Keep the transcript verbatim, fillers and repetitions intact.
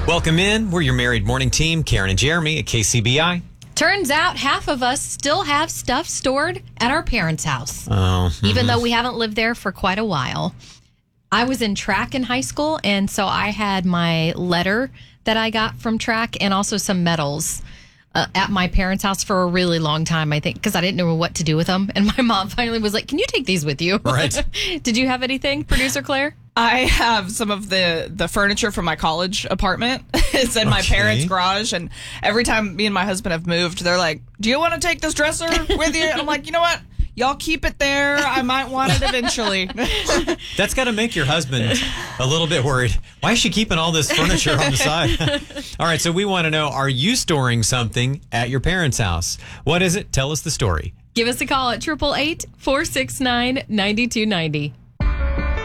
Welcome in. We're your married morning team, Karen and Jeremy at K C B I. Turns out half of us still have stuff stored at our parents' house, Oh, mhm. even though we haven't lived there for quite a while. I was in track in high school, and so I had my letter that I got from track and also some medals uh, at my parents' house for a really long time, I think, because I didn't know what to do with them. And my mom finally was like, can you take these with you? Right. Did you have anything, Producer Claire? I have some of the, the furniture from my college apartment. It's in my Okay. parents' garage. And every time me and my husband have moved, they're like, do you want to take this dresser with you? And I'm like, you know what? Y'all keep it there. I might want it eventually. That's got to make your husband a little bit worried. Why is she keeping all this furniture on the side? All right, so we want to know, are you storing something at your parents' house? What is it? Tell us the story. Give us a call at eight eight eight, four six nine, nine two nine zero.